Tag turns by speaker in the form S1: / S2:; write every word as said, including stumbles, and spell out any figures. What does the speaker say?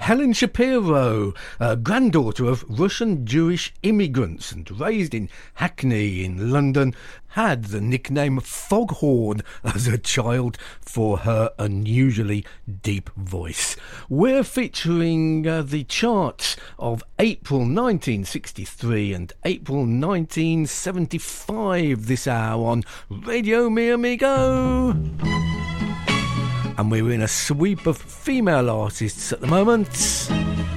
S1: Helen Shapiro, uh, granddaughter of Russian Jewish immigrants and raised in Hackney in London, had the nickname Foghorn as a child for her unusually deep voice. We're featuring uh, the charts of April nineteen sixty-three and April nineteen seventy-five this hour on Radio Mi Amigo. And we're in a sweep of female artists at the moment.